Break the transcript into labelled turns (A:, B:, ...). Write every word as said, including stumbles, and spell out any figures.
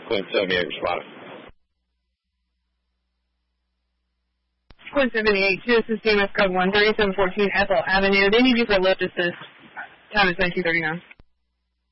A: Quinn seventy-eight responding.
B: Quinn seventy-eight, two assist C M S code one thirty-seven fourteen Ethel Avenue. They need you for lift assist. Time is nineteen thirty-nine.